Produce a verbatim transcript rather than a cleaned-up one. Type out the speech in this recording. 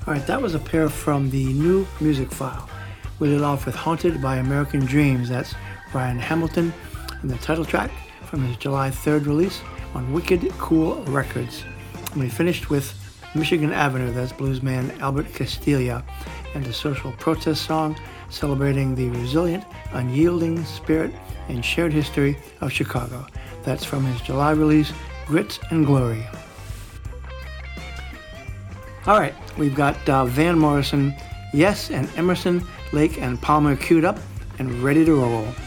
All right, that was a pair from the New Music File. We lit off with Haunted by American Dreams. That's Ryan Hamilton, and the title track from his July third release on Wicked Cool Records. And we finished with Michigan Avenue. That's bluesman Albert Castiglia, and a social protest song celebrating the resilient, unyielding spirit and shared history of Chicago. That's from his July release, Grit and Glory. All right, we've got uh, Van Morrison, Yes, and Emerson, Lake, and Palmer queued up and ready to roll.